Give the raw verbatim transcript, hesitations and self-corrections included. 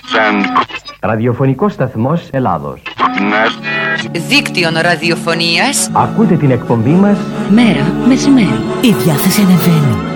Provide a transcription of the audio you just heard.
Ραδιοφωνικός σταθμός Ελλάδος. Δίκτυον ραδιοφωνίας. Ακούτε την εκπομπή μας μέρα μεσημέρι. Η διάθεση ανεβαίνει.